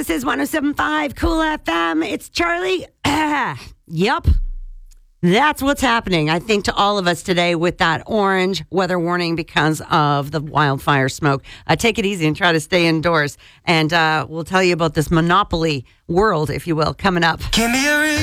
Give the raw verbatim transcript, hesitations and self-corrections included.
This is one oh seven point five Cool F M. It's Charlie. Yep. That's what's happening, I think, to all of us today with that orange weather warning because of the wildfire smoke. Uh, take it easy and try to stay indoors. And uh, we'll tell you about this Monopoly world, if you will, coming up. Give me a